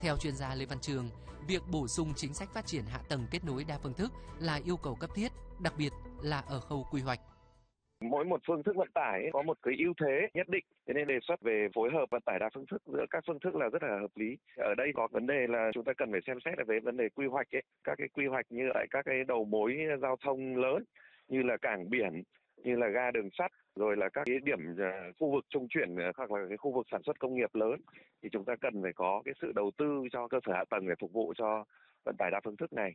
Theo chuyên gia Lê Văn Trường, việc bổ sung chính sách phát triển hạ tầng kết nối đa phương thức là yêu cầu cấp thiết, đặc biệt là ở khâu quy hoạch. Mỗi một phương thức vận tải có một cái ưu thế nhất định, thế nên đề xuất về phối hợp vận tải đa phương thức giữa các phương thức là rất là hợp lý. Ở đây có vấn đề là chúng ta cần phải xem xét về vấn đề quy hoạch ấy, các cái quy hoạch như lại các cái đầu mối giao thông lớn như là cảng biển, như là ga đường sắt, rồi là các cái điểm khu vực trung chuyển hoặc là cái khu vực sản xuất công nghiệp lớn, thì chúng ta cần phải có cái sự đầu tư cho cơ sở hạ tầng để phục vụ cho vận tải đa phương thức này.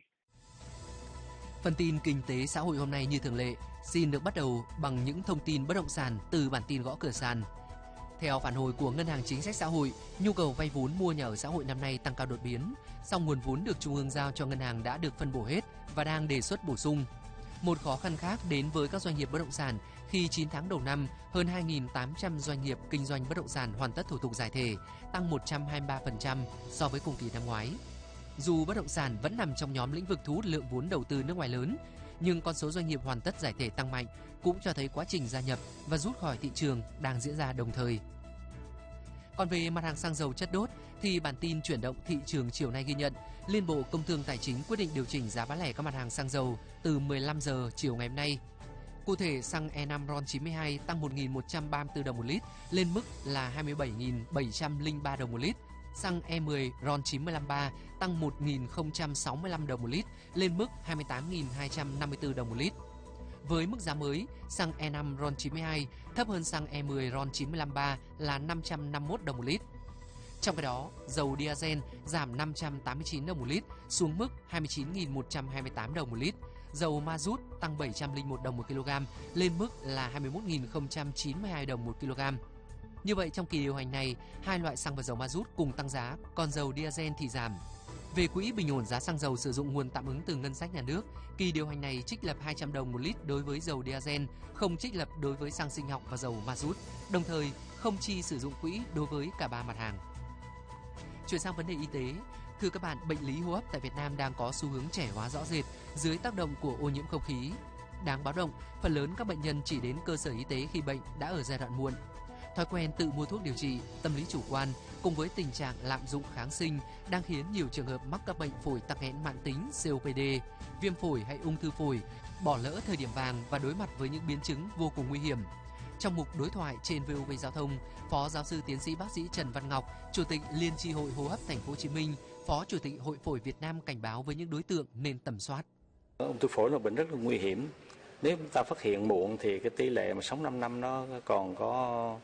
Phần tin kinh tế xã hội hôm nay như thường lệ, xin được bắt đầu bằng những thông tin bất động sản từ bản tin gõ cửa sàn. Theo phản hồi của Ngân hàng Chính sách Xã hội, nhu cầu vay vốn mua nhà ở xã hội năm nay tăng cao đột biến, song nguồn vốn được Trung ương giao cho ngân hàng đã được phân bổ hết và đang đề xuất bổ sung. Một khó khăn khác đến với các doanh nghiệp bất động sản khi 9 tháng đầu năm, hơn 2.800 doanh nghiệp kinh doanh bất động sản hoàn tất thủ tục giải thể, tăng 123% so với cùng kỳ năm ngoái. Dù bất động sản vẫn nằm trong nhóm lĩnh vực thu hút lượng vốn đầu tư nước ngoài lớn, nhưng con số doanh nghiệp hoàn tất giải thể tăng mạnh cũng cho thấy quá trình gia nhập và rút khỏi thị trường đang diễn ra đồng thời. Còn về mặt hàng xăng dầu chất đốt thì bản tin chuyển động thị trường chiều nay ghi nhận Liên Bộ Công Thương Tài chính quyết định điều chỉnh giá bán lẻ các mặt hàng xăng dầu từ 15 giờ chiều ngày hôm nay. Cụ thể, xăng E5 RON92 tăng 1.134 đồng một lít lên mức là 27.703 đồng một lít. Xăng E10 RON953 tăng 1.065 đồng một lít lên mức 28.254 đồng một lít. Với mức giá mới, xăng E5 RON92 thấp hơn xăng E10 RON953 là 551 đồng một lít. Trong khi đó, dầu diesel giảm 589 đồng một lít xuống mức 29.128 đồng một lít. Dầu ma rút tăng 701 đồng một kg lên mức là 21.092 đồng một kg. Như vậy, trong kỳ điều hành này, hai loại xăng và dầu ma rút cùng tăng giá, còn dầu diesel thì giảm. Về quỹ bình ổn giá xăng dầu sử dụng nguồn tạm ứng từ ngân sách nhà nước, kỳ điều hành này trích lập 200 đồng một lít đối với dầu diesel, không trích lập đối với xăng sinh học và dầu ma rút, đồng thời không chi sử dụng quỹ đối với cả ba mặt hàng. Chuyển sang vấn đề y tế, thưa các bạn, bệnh lý hô hấp tại Việt Nam đang có xu hướng trẻ hóa rõ rệt dưới tác động của ô nhiễm không khí. Đáng báo động, phần lớn các bệnh nhân chỉ đến cơ sở y tế khi bệnh đã ở giai đoạn muộn. Thói quen tự mua thuốc điều trị, tâm lý chủ quan cùng với tình trạng lạm dụng kháng sinh đang khiến nhiều trường hợp mắc các bệnh phổi tắc nghẽn mãn tính COPD, viêm phổi hay ung thư phổi bỏ lỡ thời điểm vàng và đối mặt với những biến chứng vô cùng nguy hiểm. Trong mục đối thoại trên VOV Giao thông, Phó Giáo sư Tiến sĩ Bác sĩ Trần Văn Ngọc, Chủ tịch Liên chi hội hô hấp Thành phố Hồ Chí Minh, Phó Chủ tịch Hội phổi Việt Nam cảnh báo với những đối tượng nên tầm soát. Ung thư phổi là bệnh rất là nguy hiểm. Nếu chúng ta phát hiện muộn thì cái tỷ lệ mà sống 5 năm nó còn có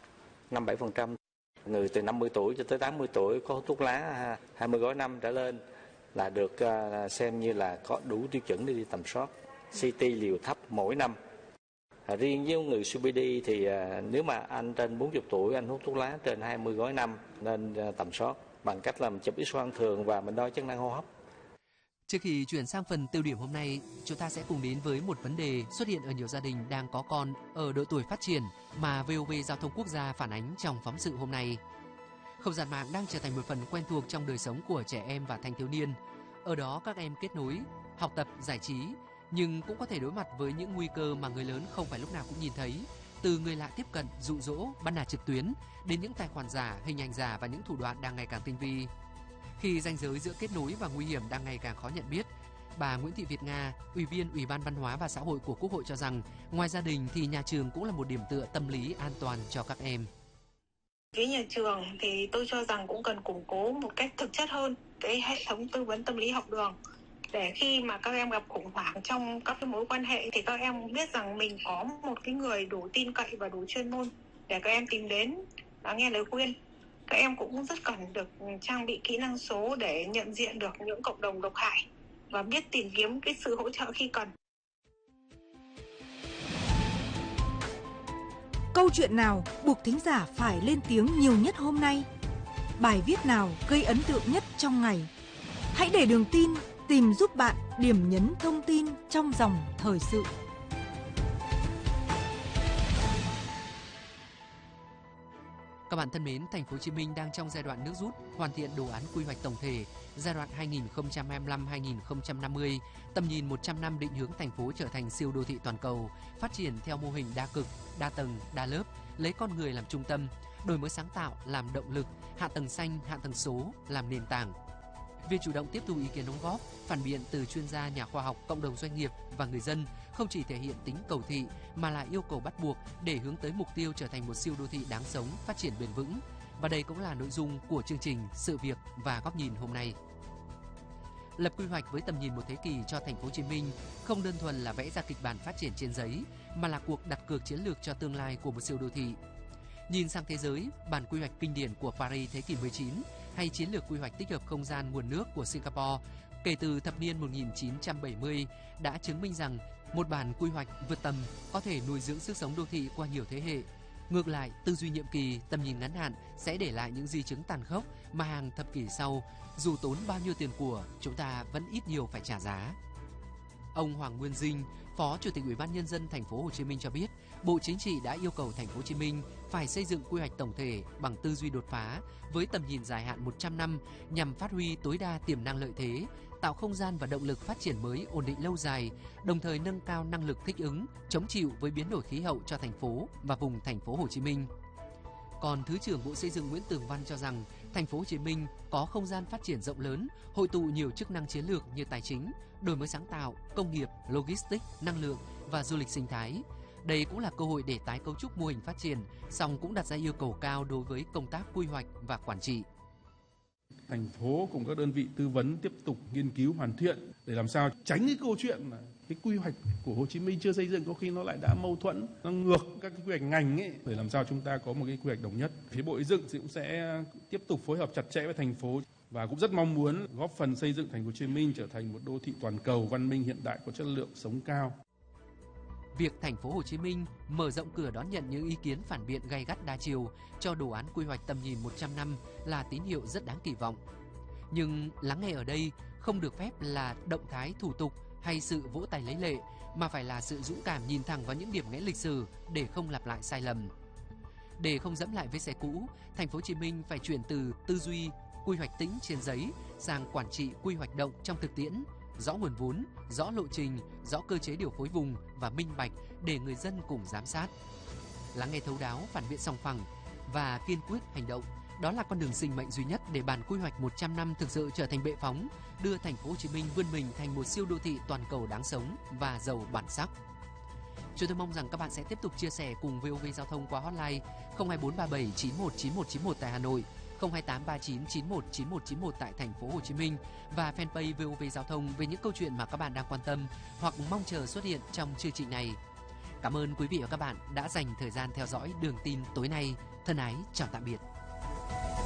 5-7%. Người từ 50 tuổi cho tới 80 tuổi có hút thuốc lá 20 gói năm trở lên là được xem như là có đủ tiêu chuẩn để đi tầm soát. CT liều thấp mỗi năm. Riêng với người COPD thì nếu mà anh trên 40 tuổi anh hút thuốc lá trên 20 gói năm nên tầm soát bằng cách làm chụp X-quang thường và mình đo chức năng hô hấp. Trước khi chuyển sang phần tiêu điểm hôm nay, chúng ta sẽ cùng đến với một vấn đề xuất hiện ở nhiều gia đình đang có con ở độ tuổi phát triển mà VOV Giao thông Quốc gia phản ánh trong phóng sự hôm nay. Không gian mạng đang trở thành một phần quen thuộc trong đời sống của trẻ em và thanh thiếu niên. Ở đó các em kết nối, học tập, giải trí, nhưng cũng có thể đối mặt với những nguy cơ mà người lớn không phải lúc nào cũng nhìn thấy. Từ người lạ tiếp cận, dụ dỗ, bắt nạt trực tuyến, đến những tài khoản giả, hình ảnh giả và những thủ đoạn đang ngày càng tinh vi. Khi ranh giới giữa kết nối và nguy hiểm đang ngày càng khó nhận biết, bà Nguyễn Thị Việt Nga, Ủy viên Ủy ban Văn hóa và Xã hội của Quốc hội cho rằng, ngoài gia đình thì nhà trường cũng là một điểm tựa tâm lý an toàn cho các em. Phía nhà trường thì tôi cho rằng cũng cần củng cố một cách thực chất hơn cái hệ thống tư vấn tâm lý học đường, để khi mà các em gặp khủng hoảng trong các cái mối quan hệ thì các em biết rằng mình có một cái người đủ tin cậy và đủ chuyên môn để các em tìm đến và nghe lời khuyên. Các em cũng rất cần được trang bị kỹ năng số để nhận diện được những cộng đồng độc hại và biết tìm kiếm cái sự hỗ trợ khi cần. Câu chuyện nào buộc thính giả phải lên tiếng nhiều nhất hôm nay? Bài viết nào gây ấn tượng nhất trong ngày? Hãy để Đường Tin tìm giúp bạn điểm nhấn thông tin trong dòng thời sự. Các bạn thân mến, Thành phố Hồ Chí Minh đang trong giai đoạn nước rút, hoàn thiện đồ án quy hoạch tổng thể giai đoạn 2025-2050, tầm nhìn 100 năm định hướng thành phố trở thành siêu đô thị toàn cầu, phát triển theo mô hình đa cực, đa tầng, đa lớp, lấy con người làm trung tâm, đổi mới sáng tạo làm động lực, hạ tầng xanh, hạ tầng số làm nền tảng. Việc chủ động tiếp thu ý kiến đóng góp, phản biện từ chuyên gia, nhà khoa học, cộng đồng doanh nghiệp và người dân không chỉ thể hiện tính cầu thị mà là yêu cầu bắt buộc để hướng tới mục tiêu trở thành một siêu đô thị đáng sống, phát triển bền vững. Và đây cũng là nội dung của chương trình Sự việc và góc nhìn hôm nay. Lập quy hoạch với tầm nhìn một thế kỷ cho thành phố Hồ Chí Minh không đơn thuần là vẽ ra kịch bản phát triển trên giấy, mà là cuộc đặt cược chiến lược cho tương lai của một siêu đô thị. Nhìn sang thế giới, bản quy hoạch kinh điển của Paris thế kỷ 19 hay chiến lược quy hoạch tích hợp không gian nguồn nước của Singapore kể từ thập niên 1970 đã chứng minh rằng một bản quy hoạch vượt tầm có thể nuôi dưỡng sức sống đô thị qua nhiều thế hệ. Ngược lại, tư duy nhiệm kỳ, tầm nhìn ngắn hạn sẽ để lại những di chứng tàn khốc mà hàng thập kỷ sau, dù tốn bao nhiêu tiền của, chúng ta vẫn ít nhiều phải trả giá. Ông Hoàng Nguyên Dinh, Phó Chủ tịch Ủy ban Nhân dân Thành phố Hồ Chí Minh cho biết, Bộ Chính trị đã yêu cầu Thành phố Hồ Chí Minh phải xây dựng quy hoạch tổng thể bằng tư duy đột phá với tầm nhìn dài hạn 100 năm nhằm phát huy tối đa tiềm năng lợi thế, tạo không gian và động lực phát triển mới ổn định lâu dài, đồng thời nâng cao năng lực thích ứng, chống chịu với biến đổi khí hậu cho thành phố và vùng Thành phố Hồ Chí Minh. Còn Thứ trưởng Bộ Xây dựng Nguyễn Tường Văn cho rằng Thành phố Hồ Chí Minh có không gian phát triển rộng lớn, hội tụ nhiều chức năng chiến lược như tài chính, đổi mới sáng tạo, công nghiệp, logistics, năng lượng và du lịch sinh thái. Đây cũng là cơ hội để tái cấu trúc mô hình phát triển, song cũng đặt ra yêu cầu cao đối với công tác quy hoạch và quản trị. Thành phố cùng các đơn vị tư vấn tiếp tục nghiên cứu hoàn thiện để làm sao tránh cái câu chuyện là cái quy hoạch của Hồ Chí Minh chưa xây dựng có khi nó lại đã mâu thuẫn, nó ngược các cái quy hoạch ngành ấy, để làm sao chúng ta có một cái quy hoạch đồng nhất. Phía Bộ Xây dựng cũng sẽ tiếp tục phối hợp chặt chẽ với thành phố và cũng rất mong muốn góp phần xây dựng Thành phố Hồ Chí Minh trở thành một đô thị toàn cầu văn minh hiện đại có chất lượng sống cao. Việc Thành phố Hồ Chí Minh mở rộng cửa đón nhận những ý kiến phản biện gay gắt đa chiều cho đồ án quy hoạch tầm nhìn 100 năm là tín hiệu rất đáng kỳ vọng. Nhưng lắng nghe ở đây không được phép là động thái thủ tục hay sự vỗ tay lấy lệ, mà phải là sự dũng cảm nhìn thẳng vào những điểm nghẽn lịch sử để không lặp lại sai lầm. Để không dẫm lại vết xe cũ, Thành phố Hồ Chí Minh phải chuyển từ tư duy quy hoạch tĩnh trên giấy sang quản trị quy hoạch động trong thực tiễn, rõ nguồn vốn, rõ lộ trình, rõ cơ chế điều phối vùng và minh bạch để người dân cùng giám sát. Lắng nghe thấu đáo, phản biện sòng phẳng và kiên quyết hành động, đó là con đường sinh mệnh duy nhất để bản quy hoạch 100 năm thực sự trở thành bệ phóng, đưa Thành phố Hồ Chí Minh vươn mình thành một siêu đô thị toàn cầu đáng sống và giàu bản sắc. Chúng tôi mong rằng các bạn sẽ tiếp tục chia sẻ cùng VOV Giao thông qua hotline 02437 919191 tại Hà Nội, 02839 919191 tại Thành phố Hồ Chí Minh và fanpage VOV Giao thông về những câu chuyện mà các bạn đang quan tâm hoặc mong chờ xuất hiện trong chương trình này. Cảm ơn quý vị và các bạn đã dành thời gian theo dõi Đường tin tối nay. Thân ái chào tạm biệt.